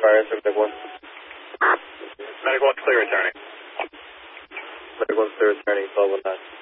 fire, Medic 1. Medic 1 clear returning. Medic 1 clear returning, 1219.